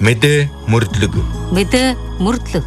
Мэдээ мөрдлөг. Мэдээ мөрдлөг.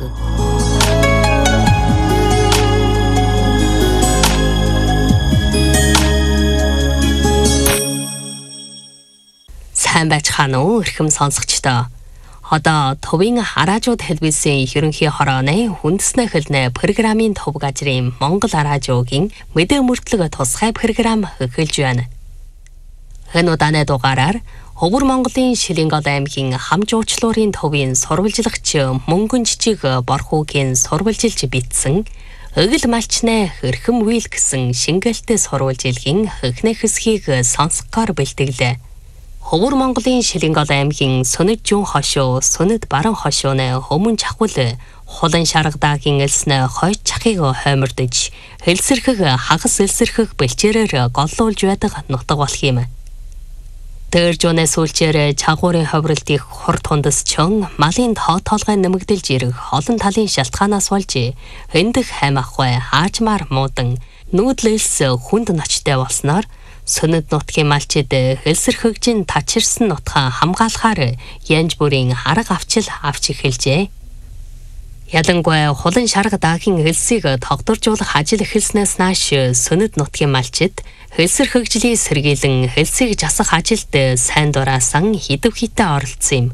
Сайн байцгаана уу эрхэм сонсогчдоо. Одоо Төвийн Аражууд телевизийн ерөнхий хорооны хүндэснэ хэлнэ программын төв газрын Монгол Аражуугийн мэдээ мөрдлөг тусгай програм эхэлж байна. Энэ удааны дугаараар Хөвөр Монголын Шилэнгол аймгийн хамжуучлуурын төвийн сурвалжлагч Мөнгөн Жижиг Борхуугийн сурвалжилж битсэн Эгэл малчнаа хэрхэм үйл гэсэн шингэлтэй сурвалжилгийн эхнэх хэсгийг сонсгохоор бэлтгэлээ. Хөвөр Монголын Шилэнгол аймгийн Сүнэд Жун хошуу, Сүнэд Баран хошууны Хөмөн Чахвал Хулан Шаргадагийн элснэ хойч чахыг хоймордож, хэлсэрхэг хагас элсэрхэг бэлчээрээр голлуулж байдаг нутаг болох юм. Тэр жонэ сүүлчээр чагуурын ховролт их хур тундасчин малын тоотолгой нэмэгдэлж ирэх олон талын шалтгаанаас болж эндх хаймахгүй хаажмаар муудан нүүдлэлс хүнд ночтой болсноор Сүнэд нутгийн малчид хэлсэрхэгжин тачирсан нутгаа хамгаалахаар янж бүрийн арга авчил авч эхэлжээ. Ялангуяа Хулан Шаргадагийн элсийг тогтворжуулах ажил эхэлснээс нааш Сүнэд нутгийн малчид хэлсэрхэгжлийн сэргийлэн хэлсийг жасах ажилд сайн дураасан хидэв хитэ оролцсон юм.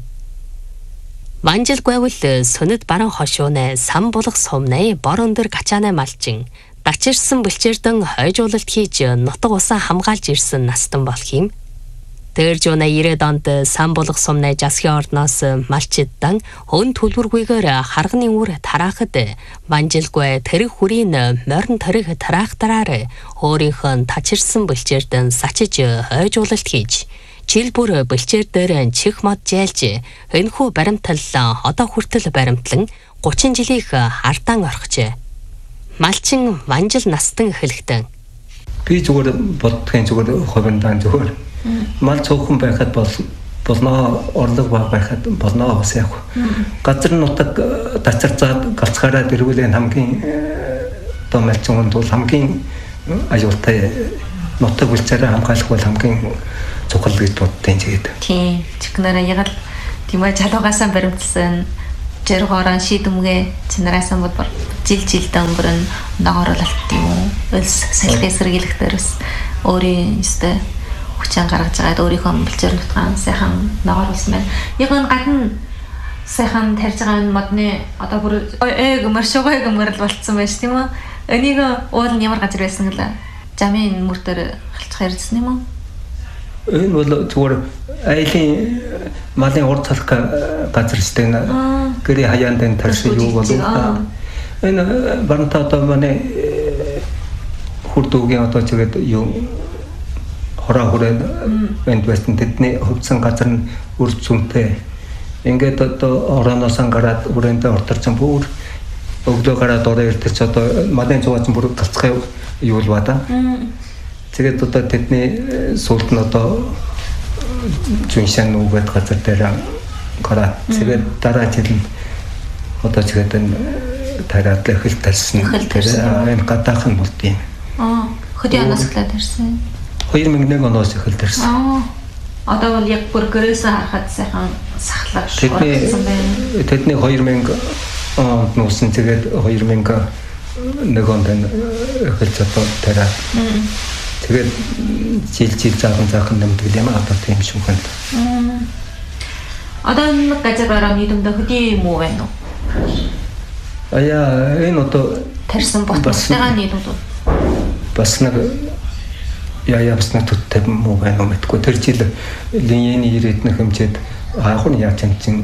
Ванжил гайвал Сүнэд Баран хошууны сан булах сумны бор өндөр гачааны малчин дачирсан бэлчээрдэн хойжуулалт хийж нутаг усаа хамгаалж ирсэн настан болох юм. Тэр жуна 90-ад онд сан булах сумны засгийн орноос малчиддан өн төлбөргүйгээр харганы үр тараахад ванжилгүй тэрэг хүрийн морин тэрэг тараахтараар өөрийнхөө тачирсан бэлчээрдэн сачиж хойжуулалт хийж жил бүр бэлчээр дээр чих мод жайлж энэхүү баримтал одоо хүртэл баримтлан 30 жилийг хардаан орхижээ. Малчин ванжил настан эхлэхдээ би зүгээр боддгийн зүгээр ховиндан зүгээр мал цөөхөн байхад болно орлого байхад болно бас яг газар нутаг тацарцаад галцгаараа дэрвэлэн хамгийн одоо малчин бол хамгийн аюултай нутаг үлцээрээ хамгаалах бол хамгийн цогцол гэж боддیں۔ Тэгээд тийм чигнараа яг л тийм жалуугаасаа баримтсан Жэргорон шийдэмгээ цэнараасан бодвол жил дөнгөрн ногооролт юм уу? Элс салхи сэргийлэх дээрс өөрийн өстэй хүчин гаргаж байгаад өөрийнхөө бэлчээр нутгаан сайхан ногооруулсан байна. Яг энэ гадна сайхан тарьж байгаа энэ модны одоо бүр маршуугаа гэмэрл болцсон байж тийм үү? Энийг уул нь ямар газар байсан гэлээ? Жамын мөр дээр халцах ярьсан юм уу? Энэ бол зүгээр айлын малын урд цалх газар сте гэрээ хаяанд энэ тарш юу болов. Энэ барнта одоо манай хурдуугийн одоо тэгээд юу хороо хүрээд энд байсан тэдний хөвцөн газар нь үр зүнтэй. Ингээд одоо орооноос гараад үрээндээ орторсон бүр өглөө гараад ороо ирдэг ч одоо малын зугаацсан бүр галцхай юу л бада. Тэгээд одоо тэдний суулт нь одоо зүүншан нүгэд газар дээр гараад тэгээд дараа жил нь одоо тэгээд энэ тараад эхэл тарьсан. Энэ гадаах нь болд юм. Хөдөө оноос эхлээд тарьсан. 2001 оноос эхэл тарьсан. Одоо бол яг бүр гэрээс харахад сайхан сахлаг шуурсан байна. Тэдний 2000 онд нуусан тэгээд 2001 онд эхэлж одоо тараад. Тэгээд жил заахан нэмдэг юм одоо тийм шүү байна. Одоо энэ газар бараа нийтдээ хөдөө юм уу байна уу? Энэ одоо тарьсан ботгойгаа нийлүүд бас нэг бас нэг төттэй муу байна уу мэдгүй. Тэр жил линейний ирээднэх хэмжээд анхны яаж юм чин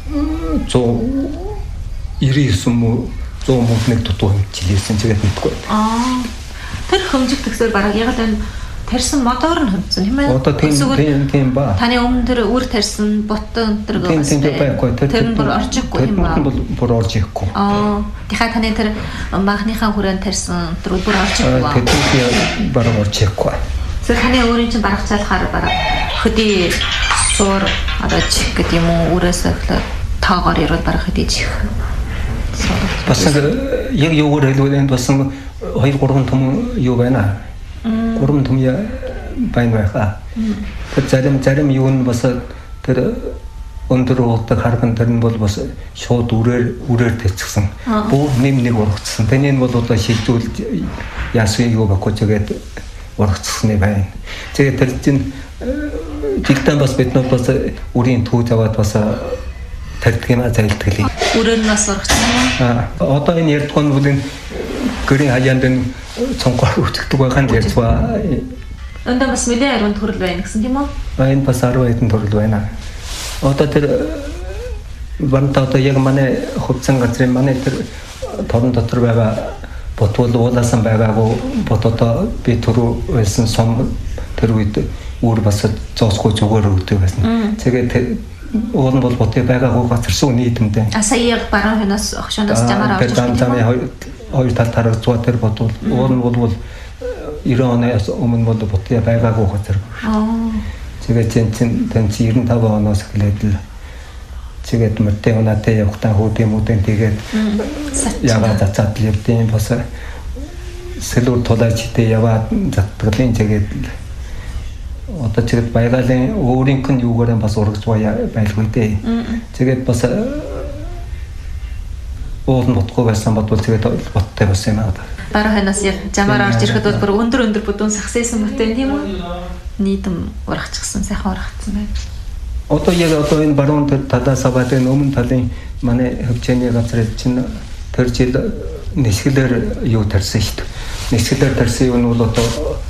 199 муу 100 мөнгөний дутуу хэмжилсэн тэгээд мэдгүй. Тэр хэмжих төгсөөр бараг яг л энэ тарьсан мотор нь хэмжсэн юм байна. Одоо тийм ба. Таны өмнө тэр үр тарьсан бот өнтер гээс. Тийм байхгүй. Тэр нь бүр орчихгүй юм ба. Бүр орж ихгүй. Тэгэхээр таны тэр махныхаа хүрээнд тарьсан тэр бүр орчихгүй ба. Тэр бараг орж ихгүй. Тэр таны өөрийн чинь барах цаалахаар бараг хөдөө суур одоо чих гэдэг юм уу үрээс эхлээд тоогоор ирвэл барах хөдөө чих. Бас яг юугаар хэлвэл бас 2-3 том юу байна. 3 том я байна байхаа. Тэр зарим юу нь бас тэр өндөр уудаг харган дээр нь бол бас шууд үрээр тэцгсэн. Бүр нэг ургацсан. Тэний нь бол одоо шилжүүлж яасан юу баггүй тэгээд ургацсны байна. Тэгээд тэр чинь жилдээ бас бид нар бас үрийн түүж аваад бас тарьдгиймаа зайлтгэлээ. Үрээр нь бас ургацсан. Одоо энэ ярдгон бол энэ гэрийн хаяанд нь цонхоор үтгэдэг байгаа нь ярьцгаа. Өндөө бас нэлээд ариун төрөл байна гэсэн тийм үү? Энэ бас 10 хэдэн төрөл байна. Одоо тэр банта одоо яг манай хувцсан газрын манай тэр торон дотор байгаа ботвол уулаасан байгаагүй ботото би түрүү байсан сум тэр үед үүр бас зоосгүй зүгээр өгдөг байсан. Тэгээд уул нь бол ботё байгаагүй газар сүү нийтэмдээ. Сая яг баруун хойноос огшоноос замаар орж ирсэн. Тэгээд хоёр тал тарагцгаа тэр ботвол уул нь бол 90 оноос өмнө бол ботё байгаагүй газар. Тэгээд чинь 95 оноос эхлээд л тэгээд мөртөө унаатай явахтаа хүүдийн мөдөн тэгээд яваа зацаад л явдیں۔ Бас сэлүр тулаачтай яваад заттгалын тэгээд одоо тэгээд баялагын өөрийнх нь юугаар бас урагж байлгүй дээ. Тэгээд бас уул нь ботгүй байсан бодвол тэгээд боттой бас юм аа. Баруун хойноос яг замаар орж ирэхэд бол бүр өндөр бүдүүн сахсайсан мөтөн тийм үү? Нийтэм урагчсан сайхан урагцсан байна. Одоо яг одоо энэ баруун талаас аваад энэ өмнө талын манай хөвчөөний газар чинь тэр жил нисгэлээр юу тарьсан шүү дээ. Нисгэлээр тарьсан юм бол одоо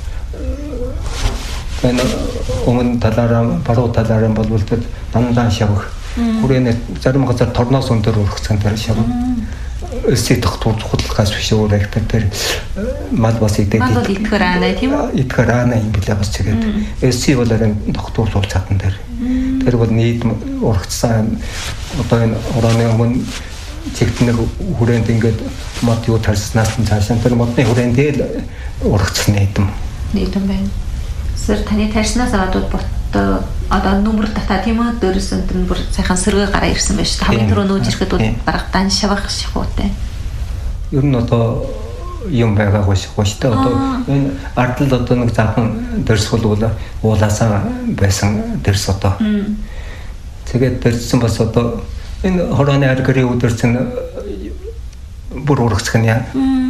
энэ өмнө талаараа баруун талаараа болвол дандаа шавх. Хүрээний зарим газар торноос өндөр урагцсан тэр шавх. Өсөй тогтвол худлахаас биш өөр ихтэй тэр мал бас идэх. Мал бол итгэр аана тийм үү? Итгэр аана юм билээ бас тэгээд өсөй бол арай тогтвол чадсан тэр. Тэр бол нийт урагцсан одоо энэ орооны өмнө чигтнэг хүрээнд ингээд мод юу тарьснаас нь цаашаа тэр модны хүрээнд л урагцсан нийтэм. Нийтэм байна. Сэр таны тарьснаас аваад бот одоо нүмер татаа тийм үү дөрөс өндөр бүр сайхан сэргээ гараа ирсэн байж та хамгийн түрүү нөөж ирэхэд бол бараг дан шавах шахуутай. Ер нь одоо юм байгаагүй шахууштай одоо энэ ардл одоо нэг заахан дэрс бол уулаасаа байсан дэрс одоо. Тэгээд дэрсэн бас одоо энэ хорооны аргарын өдөрсөн бүр урагцхан яа.